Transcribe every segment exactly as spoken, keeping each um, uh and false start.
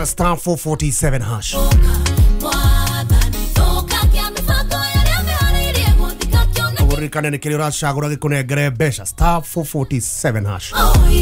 star four forty-seven hash. Urikane ni kile urashagura gikunengere besha star four forty-seven hash.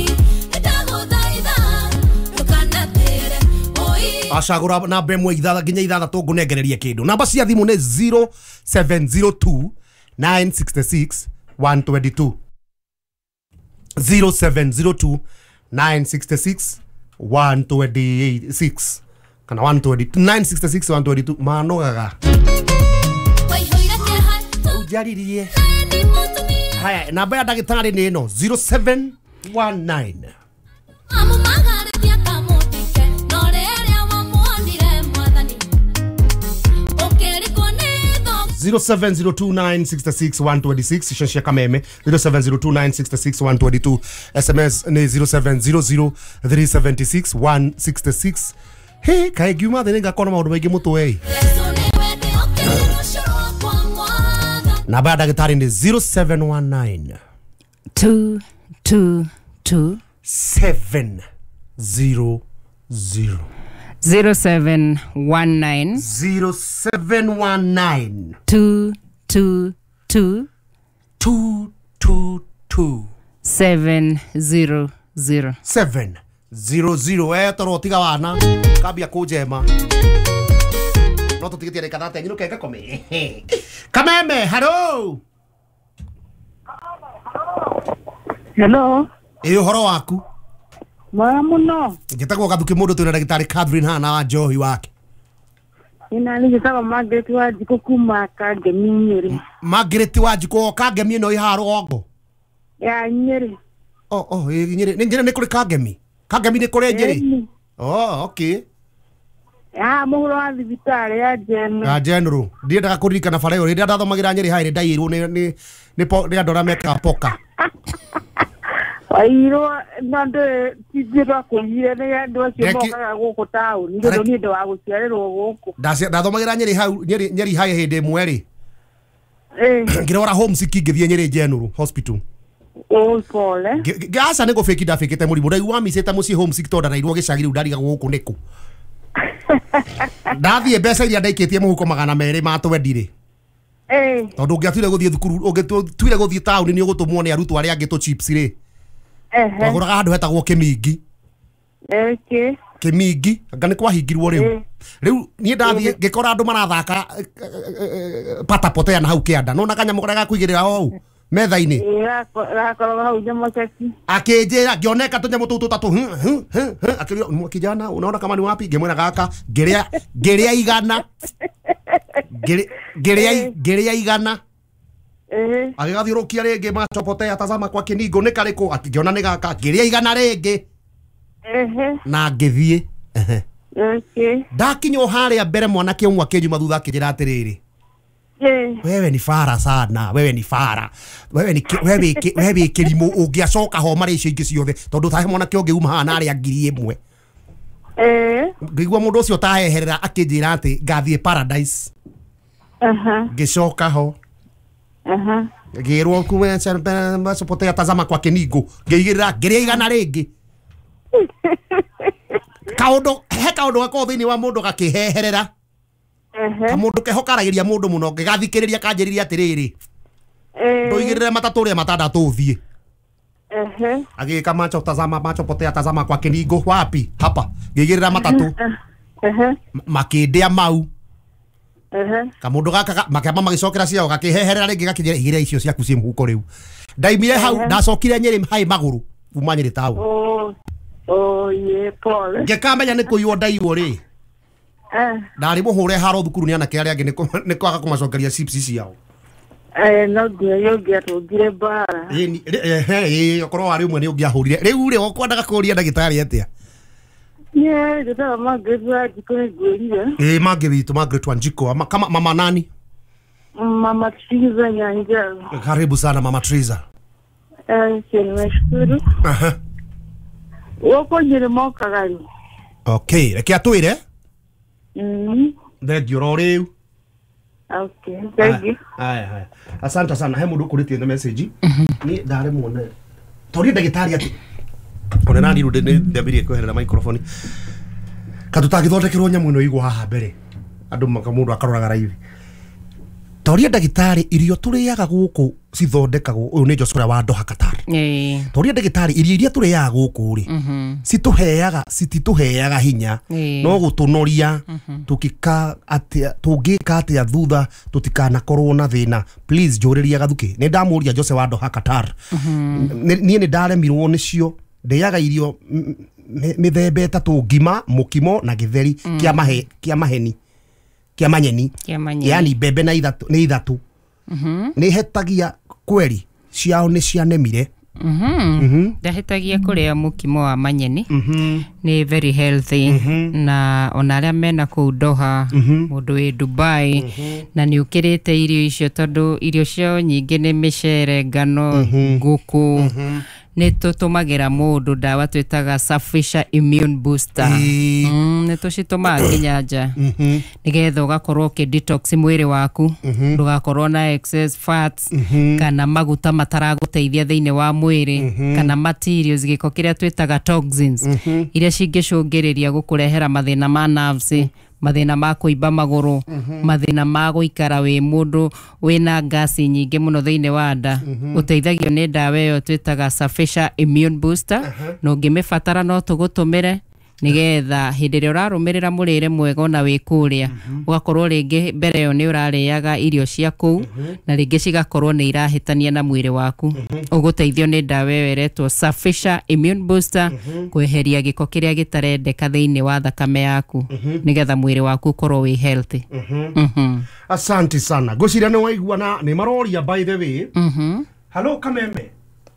Ashagura na bemwe idada ginya idada to gunengereria kindu. Namba cia thimu ni zero seven zero two nine six six one two two. zero seven zero two nine six six one two six kana one two nine six six one two two mano gaga ujaririe haya namba ya dagitari ni ino zero seven one nine zero seven zero two nine six six one two six shashia kameme zero seven zero two nine six six one two two S M S ni zero seven zero zero three seven six one six six. Hey kai giuma de nga kono maundu maingi mutu ei na bada gitari ni zero seven one nine two two two seven zero zero zero seven one nine zero seven one nine two two two two two two seven zero zero seven zero zero. Eh toro tiga wana kabia kujema no tutigitie rekana te nyiruke gakome kameme hello hello iyo horo waku mwa muno ngitagwo gathuki mundu twina dagitari Catherine hana wa Johi wake ina ni gitagwo Margaret wa Jiko kuma Kangemi Nyeri. Margaret wa Jiko Kangemi no iharo ongo ya Nyeri. Oh oh Nyeri ni Nyeri ni kuri Kangemi Kangemi ni kuri Nyeri. Oh okay ya muhuro wa thibitari ya General ya General ndiye ndaka kuririkana bara iyo rinda ndathomagira Nyeri haire ndairwo ni ni ni andora meka poka airo nande tijira kuhire ne ndo cimoka guku town ndo ni ndo wa gucererwo guku ndacia ndathomagira Nyeri hau Nyeri Nyeri haye hinde mweri eh ngirora home sick ngithie Nyeri General Hospital. Oh pole gasa nego fake da fake te muri murai wa miseta muci home sick tonda nairwo gicagiri ndariga guku niku ndathie mbeca iria ndaikitie muhuko magana meri ma twendire eh tondu ngiatwire guthie thukuru ungitwire guthie town ni ugutumwo ni arutwo aria angitu chips ri eh waguraga handu hetagwo Kimingi okay Kimingi ngani kwa hingirwo riu riu ni ndathie ngikora andu marathaka pata potea na hau kianda no nakanya mugora ga kuigirira o metha-ini rakoro hau nyamo cheki akinjira ngioneka tunyamu tutu tatu akiria kijana unaona kama ni wapi ngemwena gaka ngeria ngeria igana ngeria ngeria igana eh agigathiurukia ringi machopotea tazama kwa kiningo ni kariku akiona ni gaka ngeria igana ringi eh na ngithie okay ndakinyo haria mbere mwanake umwe akinjuma thutha akinjira atiriri wewe ni fara sana wewe ni fara wewe ni wewe wewe kilimo ungiacoka ho mari icio ingi ciothe tondu tahe mwana kionge uma hana ari ngiri imwe eh ngigwa mundu ucio taheherera akinjira ati ngathie paradise aha ngicoka ho aha ngirwo kuwe sana maso potea tazama kwa kiningo ngigirira ngiria igana ringi kaundo he kaundo gako thini wa mundu gakiheherera eh mundu kehokaragiria mundu muno ngigathikiriria kanjiriria atiriri eh ndoigirira matatu ria matandatu thie eh agika macho tazama macho potea tazama kwa kiningo wapi hapa ngigirira matatu eh makindia mau eh kamundu gaka makamba magicokera ciao gakiheherera ringi gakinyira igira icio ciaku cie muhuko riu ndaimire hau ndacokire Nyeri hai maguru kuma Nyeri town oh oh ye pole ngekamenya ni kuiwo ndaiwo ri eh ndari muhure haro thukuru ni anake aria angi ni kwaga kumacokeria chips ciao eh no ndio yogia tugire bara eh eh okoro wari umwe ni ungiahurire riu ri okwandaga kuria ndagitari atia yeah ndio Margaret wa Jiko ngurire eh Margaret witu Margaret wa Jiko kama mama nani mama Triza Nyanja karibu sana mama Triza eh nashukuru aha woko Nyeri moka gari okay reke atwire mhm thank you roriu okay thank you haya haya asante sana he mundu kuritie the message ni ndare muone tori ndagitari ati ona nani rude ndabirie kweherera microphone katutagithondekerwo nyamu ino igwa haha mbere andu makamundu akaroraga raithi toria ndagitari irio turiyaga guku cithondekagwo uyu ni Joshua wa Doha Qatar eh toria ndagitari irio iria turiyaga guku ri cituheaga citituheaga hinya no gutunoria tukika atia tungika atia thutha tutikana korwo na thina please njuriria gathuki ni ndamuria Joshua wa Doha Qatar ni ni ndaremirwo nicio ndeyaga irio mithembe tatu ngima mukimo na githeri kia mahe kia maheni kia manyeni kia manyeni yani bebe na ithatu ni ithatu mhm ni hetagia kweli ciao ni cianemire mhm ndahetagia kuria mukimo wa manyeni mhm ni very healthy na onaria mena ku Doha mundu wi Dubai na ni ukirite irio icio tondu irio cio nyingi ni micere ngano nguku ni tutumagira mundu ndawa twitaga sufficient immune booster mm ni tucituma nginyanja nigetha ugakorwo ki detox mwiri waku ndugakorwo na excess fats kana maguta mataraguteithia thiine wa mwiri kana materials giko kiria twitaga toxins iria cingicungiriria gukurehera mathina ma nerves mathina ma kuiba maguru mathina ma guikara wi mundu wina gasi nyingi muno thiine wa nda uteithagio ni ndawa yo twitaga sufficient immune booster no ngimifatara no tugutumire nigetha hindi ria urarumirira murire mwega na wikuria ugakorwo ringi mbere yo ni urariaga irio cia ku na ringi cigakorwo ni irahitania na mwiri waku uguteithio ni ndawa yo iretwo sufficient immune booster kweheria giko kiria gitarendeka thiine wa thakame yaku nigetha mwiri waku korwo wi healthy asante sana guciria ni waigua na ni maroria by the way hello Kameme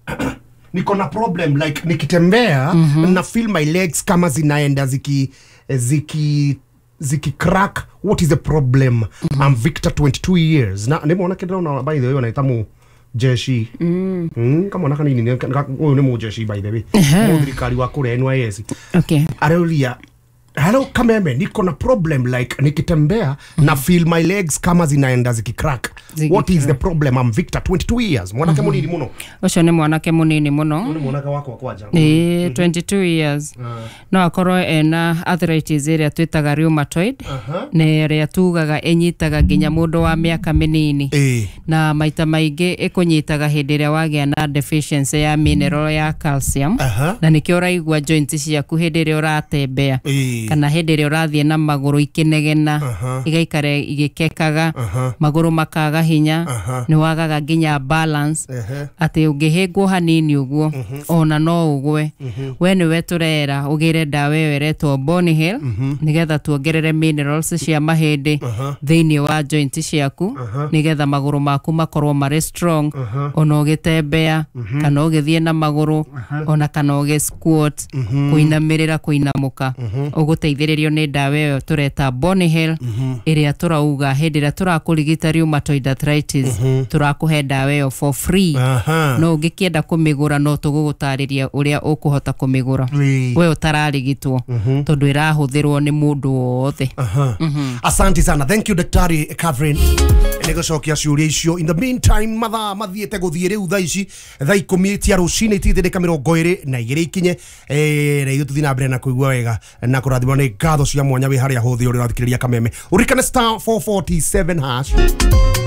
niko na problem like nikitembea mm -hmm. na feel my legs kama zinaenda ziki ziki ziki crack. What is the problem? mm -hmm. I'm Victor, twenty-two years na nimeona kidao na by the way wanaita mu jeshi mm. mm kama naka nini huyu ni mu jeshi by the way mudhirikari wa kule N Y S okay arelia hello Kameme niko na problem like nikitembea mm -hmm. na feel my legs kama zinaenda ziki crack. Ziki What crack. Is the problem? I'm Victor, twenty-two years mwanake mm -hmm. munini muno ucio ni mwanake munini muno ni mwanake wako kwaja eh twenty-two years uh. no akorwo ena arthritis iria twitaga rheumatoid uh -huh. ne ria tugaga enyitaga nginya mundu wa miaka minini eh. na maita maingi ikunyitaga hindi ria wagia na deficiency ya mineral ya calcium uh -huh. na nikio raigua joints ciaku hindi ria uratembea eh. kana hindi ria urathie na maguru ikinegena uh -huh. igaikare igikekaga uh -huh. maguru makaga hinya uh -huh. ni wagaga nginya balance uh -huh. ati ungihingwo hanini uguo uh -huh. ona no ugwe uh -huh. we ni weturera ugire ndawa yo iretwo Bonny Hill uh -huh. nigetha tuongerere minerals cia mahindi uh -huh. thiini wa joints ciaku uh -huh. nigetha maguru maku makorwo mari strong uh -huh. ona ugitembea uh -huh. kana ugithie na maguru uh -huh. ona kana ugi squat uh -huh. kuinamirira kuinamuka uh -huh. uguteithiririo ni ndawa yo tureta Bonny Hill uh -huh. iria turauga hindi ria turakurigita rheumatoid arthritis uh -huh. turakuhe ndawa yo for free uh -huh. no ungikienda kumigura no tugugutariria uria ukuhota kumigura we utararigitwo uh -huh. tondu irahuthirwo ni mundu wothe uh -huh. uh -huh. asante sana thank you Daktari Catherine nigocokia ciuria icio in the meantime mathaa mathiete guthie riu thaa ici thaa ikumi cia rucini itithirika mirongo iri na igiri ikinye eh na ithu tuthina na mbere na kuigua wega na kurathimwo ni ngatho cia mwanya wi haria huthi uri rathikiriria Kameme urikane star four forty-seven hash